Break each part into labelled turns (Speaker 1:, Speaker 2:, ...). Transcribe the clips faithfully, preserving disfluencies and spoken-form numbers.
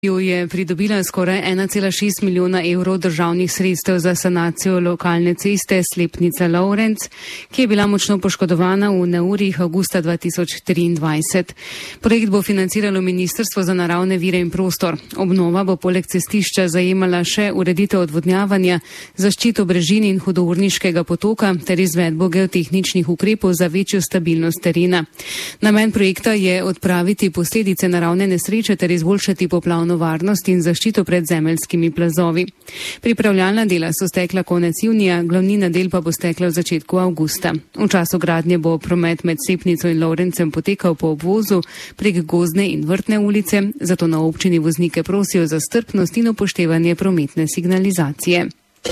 Speaker 1: Jo je pridobila skoraj ena cela šest milijona evrov državnih sredstev za sanacijo lokalne ceste Slepnica-Lovrenc, ki je bila močno poškodovana v neurjih avgusta dva tisoč triindvajset. Projekt bo financiralo Ministrstvo za naravne vire in prostor. Obnova bo poleg cestišča zajemala še ureditev odvodnjavanja, zaščito brežin in hudourniškega potoka ter izvedbo geotehničnih ukrepov za večjo stabilnost terena. Namen projekta je odpraviti posledice naravne nesreče ter izboljšati poplavno varnost in zaščito pred zemeljskimi plazovi. Pripravljalna dela so stekla konec junija, glavnina del pa bo stekla v začetku avgusta. V času gradnje bo promet med Slepnico in Lovrencem potekal po obvozu prek Gozdne in Vrtne ulice, zato na občini voznike prosijo za strpnost in upoštevanje prometne signalizacije.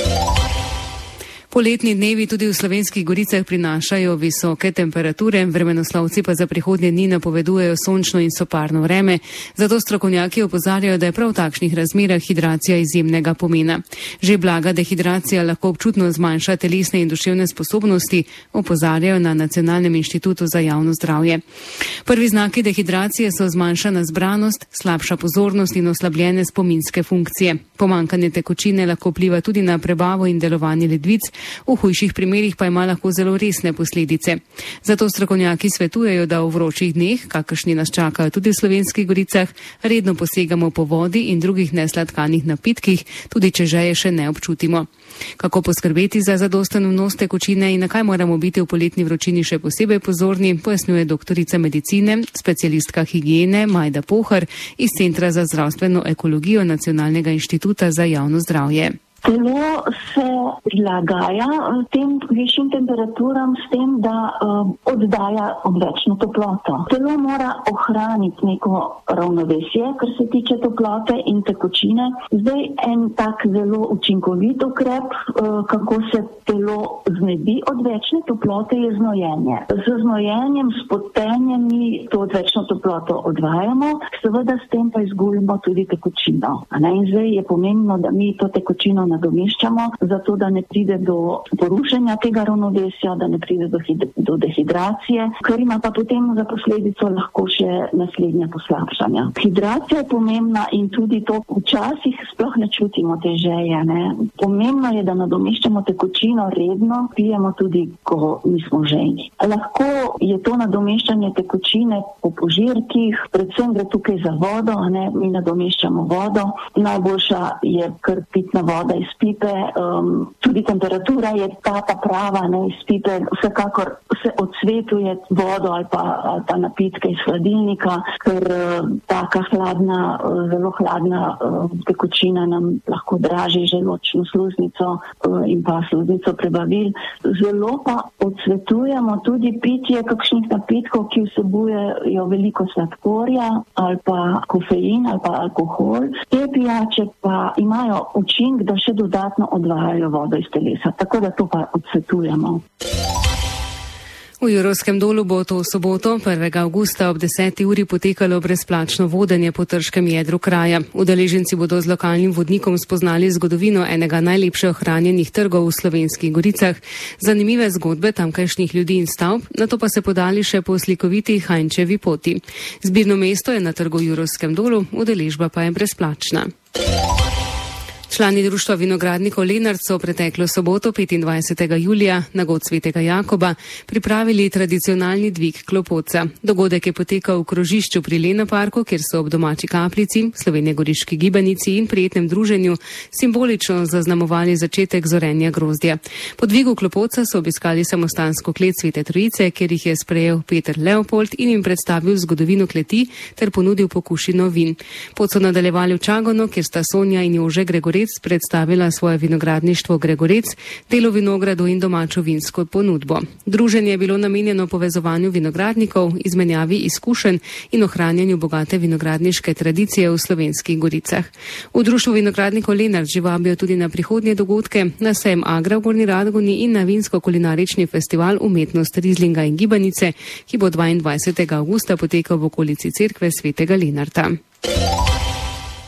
Speaker 1: Poletni dnevi tudi v Slovenskih goricah prinašajo visoke temperature, vremenoslovci pa za prihodnje dni napovedujejo sončno in soparno vreme, zato strokovnjaki opozarjajo, da je prav v takšnih razmerah hidracija izjemnega pomena. Že blaga dehidracija lahko občutno zmanjša telesne in duševne sposobnosti, opozarjajo na Nacionalnem inštitutu za javno zdravje. Prvi znaki dehidracije so zmanjšana zbranost, slabša pozornost in oslabljene spominske funkcije. Pomanjkanje tekočine lahko vpliva tudi na prebavo in delovanje ledvic, v hujših primerih pa ima lahko zelo resne posledice. Zato strokovnjaki svetujejo, da v vročih dneh, kakršni nas čakajo tudi v Slovenskih goricah, redno posegamo po vodi in drugih nesladkanih napitkih, tudi če žeje še ne občutimo. Kako poskrbeti za zadosten vnos tekočine in na kaj moramo biti v poletni vročini še posebej pozorni, pojasnjuje doktorica medicine, specialistka higiene Majda Pohar iz Centra za zdravstveno ekologijo Nacionalnega inštituta za javno zdravje.
Speaker 2: Telo se prilagaja tem višjim temperaturam s tem, da uh, oddaja odvečno toploto. Telo mora ohraniti neko ravnovesje, kar se tiče toplote in tekočine. Zdaj en tak zelo učinkovit ukrep, uh, kako se telo znebi odvečne toplote, je znojenje. Z znojenjem, s potenjem mi to odvečno toploto odvajamo, seveda s tem pa izgubimo tudi tekočino. A ne? In zdaj je pomembno, da mi to tekočino nadomeščamo, zato da ne pride do porušenja tega ravnovesja, da ne pride do, hid- do dehidracije, kar ima pa potem za posledico lahko še naslednja poslabšanja. Hidracija je pomembna in tudi to včasih sploh ne čutimo te želje. Ne? Pomembno je, da nadomeščamo tekočino redno, pijemo tudi, ko nismo žejni. Lahko je to nadomeščanje tekočine po požirkih, predvsem gre tukaj za vodo, ne? Mi nadomeščamo vodo. Najboljša je kar pitna voda iz pipe, um, tudi temperatura je ta, ta prava, ne, iz pipe, vsekakor se odsvetuje vodo ali pa, ali pa napitke iz hladilnika, ker uh, taka hladna, uh, zelo hladna uh, tekočina nam lahko draži želodčno sluznico uh, in pa sluznico prebavil. Zelo pa odsvetujemo tudi pitje kakšnih napitkov, ki vsebujejo veliko sladkorja ali pa kofein ali pa alkohol. Te pijače pa imajo učinek, da še dodatno odvajajo vodo iz telesa, tako da to pa odsvetujemo.
Speaker 1: V Jurovskem dolu bo to v soboto, prvega avgusta ob deseti uri potekalo brezplačno vodenje po trškem jedru kraja. Udeleženci bodo z lokalnim vodnikom spoznali zgodovino enega najlepše ohranjenih trgov v Slovenskih goricah, zanimive zgodbe tamkajšnjih ljudi in stavb, nato pa se podali še po slikoviti Hajnčevi poti. Zbirno mesto je na trgu v Jurovskem dolu, udeležba pa je brezplačna. Člani društva vinogradnikov Lenart so preteklo soboto petindvajsetega julija na god svetega Jakoba pripravili tradicionalni dvig klopotca. Dogodek je potekal v krožišču pri Lena parku, kjer so ob domači kapljici, slovenjegoriški gibanici in prijetnem druženju simbolično zaznamovali začetek zorenja grozdja. Po dvigu klopotca so obiskali samostansko klet Svete Trojice, kjer jih je sprejel Peter Leopold in jim predstavil zgodovino kleti ter ponudil pokušino vin. Pot so nadaljevali v Čagonu, kjer sta Sonja in Jože Gregorec predstavila svoje vinogradništvo Gregorec, delo vinogradu in domačo vinsko ponudbo. Druženje je bilo namenjeno povezovanju vinogradnikov, izmenjavi izkušenj in ohranjanju bogate vinogradniške tradicije v Slovenskih goricah. V društvu vinogradnikov Lenart že vabijo tudi na prihodnje dogodke, na sejem Agra v Gornji Radgoni in na vinsko-kulinarični festival Umetnost Rizlinga in Gibanice, ki bo dvaindvajsetega avgusta potekal v okolici cerkve svetega Lenarta.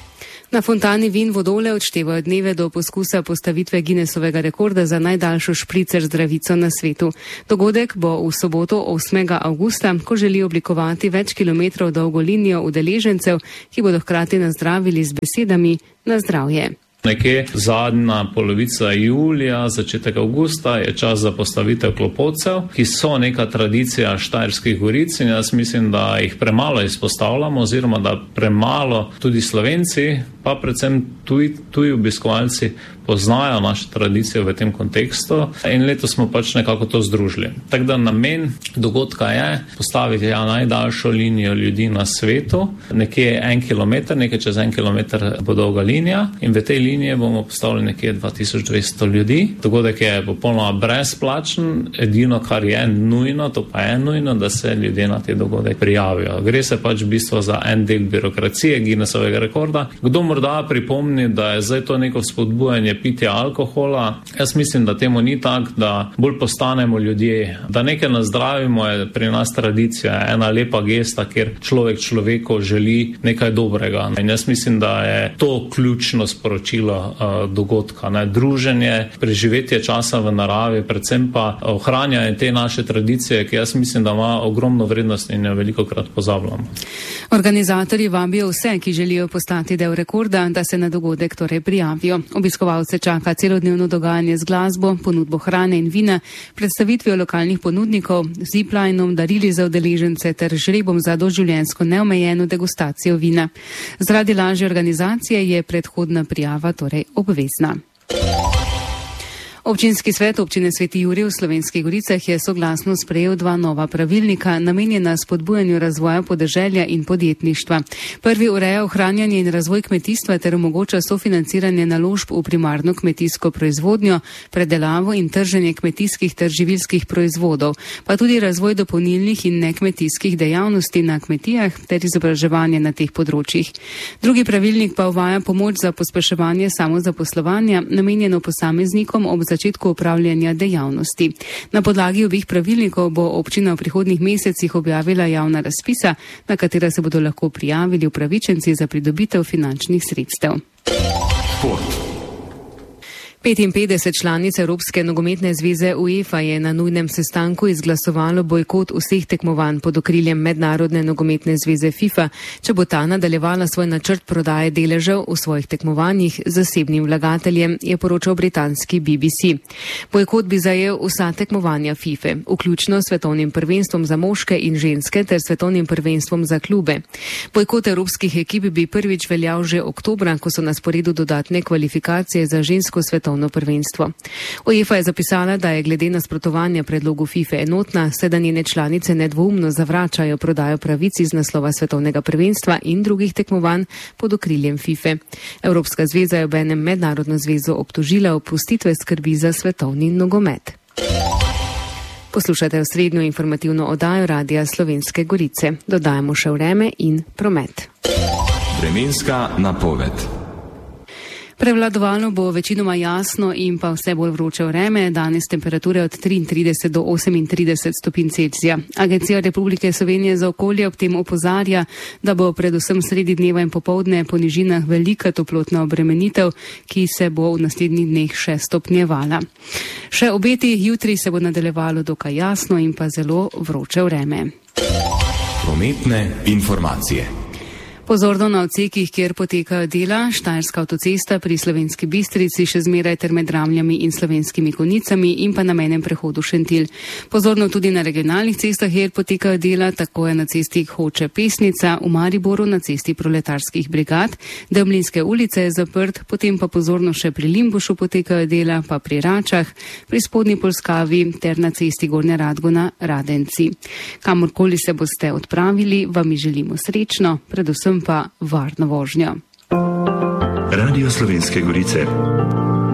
Speaker 1: Na fontani Vin Vodole odštevajo dneve do poskusa postavitve Guinnessovega rekorda za najdaljšo špricer zdravico na svetu. Dogodek bo v soboto osmega avgusta, ko želi oblikovati več kilometrov dolgo linijo udeležencev, ki bodo hkrati nazdravili z besedami na zdravje.
Speaker 3: Nekje zadnja polovica julija, začetek avgusta je čas za postavitev klopotcev, ki so neka tradicija Štajerskih goric in jaz mislim, da jih premalo izpostavljamo oziroma da premalo tudi Slovenci, pa predvsem tuji, tuji obiskovalci poznajo našo tradicijo v tem kontekstu in letos smo pač nekako to združili. Tako da namen dogodka je postaviti ja, najdaljšo linijo ljudi na svetu, nekje en kilometer, nekaj čez en kilometer bo dolga linija in v tej liniji bomo postavili nekje dva tisoč dvesto ljudi. Dogodek je popolnoma brezplačen, edino kar je nujno, to pa je nujno, da se ljudje na te dogodek prijavijo. Gre se pač v bistvu za en del birokracije Guinnessovega rekorda. Kdo morda pripomni, da je zdaj to neko spodbujanje pitja alkohola. Jaz mislim, da temu ni tak, da bolj postanemo ljudje, da nekaj nazdravimo je pri nas tradicija, ena lepa gesta, kjer človek človeku želi nekaj dobrega. In jaz mislim, da je to ključno sporočilo uh, dogodka. Ne? Druženje, preživetje časa v naravi, predvsem pa ohranjanje te naše tradicije, ki jaz mislim, da ima ogromno vrednost in jo velikokrat pozabljamo.
Speaker 1: Organizatorji vabijo vse, ki želijo postati del rekorda, da se na dogodek torej prijavijo. Obiskovalce čaka celodnevno dogajanje z glasbo, ponudbo hrane in vina, predstavitvijo lokalnih ponudnikov, ziplinom, darili za udeležence ter žrebom za doživljenjsko neomejeno degustacijo vina. Zaradi lažje organizacije je predhodna prijava torej obvezna. Občinski svet občine Sveti Jurij v Slovenskih Goricah je soglasno sprejel dva nova pravilnika, namenjena spodbujanju razvoja podeželja in podjetništva. Prvi ureja ohranjanje in razvoj kmetijstva ter omogoča sofinanciranje naložb v primarno kmetijsko proizvodnjo, predelavo in trženje kmetijskih ter živilskih proizvodov, pa tudi razvoj dopolnilnih in nekmetijskih dejavnosti na kmetijah ter izobraževanje na teh področjih. Drugi pravilnik pa uvaja pomoč za pospeševanje samozaposlovanja, namenjeno posameznikom ob začetku upravljanja dejavnosti. Na podlagi obih pravilnikov bo občina v prihodnjih mesecih objavila javna razpisa, na katera se bodo lahko prijavili upravičenci za pridobitev finančnih sredstev.
Speaker 4: Sport.
Speaker 1: petinpetdeset članic Evropske nogometne zveze UEFA je na nujnem sestanku izglasovalo bojkot vseh tekmovanj pod okriljem Mednarodne nogometne zveze FIFA, če bo ta nadaljevala svoj načrt prodaje deležev v svojih tekmovanjih zasebnim vlagateljem, je poročal britanski B B C. Bojkot bi zajel vsa tekmovanja FIFA, vključno s svetovnim prvenstvom za moške in ženske ter svetovnim prvenstvom za klube. Bojkot evropskih ekip bi prvič veljal že oktobra, ko so na sporedu dodatne kvalifikacije za žensko svetovno prvenstvo. UEFA je zapisala, da je glede nasprotovanja predlogu FIFA enotna, saj da njene članice nedvoumno zavračajo prodajo pravic iz naslova svetovnega prvenstva in drugih tekmovanj pod okriljem FIFA. Evropska zveza je obenem mednarodno zvezo obtožila opustitve skrbi za svetovni nogomet. Poslušate osrednjo informativno oddajo Radia Slovenske Gorice. Dodajamo še vreme in promet.
Speaker 4: Vremenska napoved.
Speaker 1: Prevladovalo bo večinoma jasno in pa vse bolj vroče vreme, danes temperature od triintrideset do osemintrideset stopinj Celzija. Agencija Republike Slovenije za okolje ob tem opozarja, da bo predvsem sredi dneva in popoldne po nižinah velika toplotna obremenitev, ki se bo v naslednjih dneh še stopnjevala. Še obeti, jutri se bo nadaljevalo dokaj jasno in pa zelo vroče vreme.
Speaker 4: Prometne informacije.
Speaker 1: Pozorno na odsekih, kjer potekajo dela, Štajerska avtocesta pri Slovenski Bistrici še zmeraj ter med Ramljami in Slovenskimi Konjicami in pa na mejnem prehodu Šentilj. Pozorno tudi na regionalnih cestah, kjer potekajo dela, tako je na cesti Hoče-Pesnica, v Mariboru na cesti Proletarskih brigad, Demlinske ulice je zaprt, potem pa pozorno še pri Limbušu potekajo dela, pa pri Račah, pri Spodnji Polskavi ter na cesti Gornja Radgona Radenci. Kamorkoli se boste odpravili, vam mi želimo srečno, predvsem pa varno vožnjo.
Speaker 5: Radio Slovenske Gorice.